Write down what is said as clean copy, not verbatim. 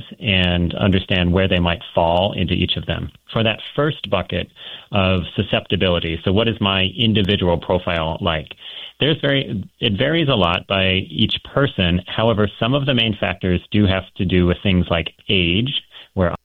and understand where they might fall into each of them. For that first bucket of susceptibility, so what is my individual profile like? It varies a lot by each person. However, some of the main factors do have to do with things like age, where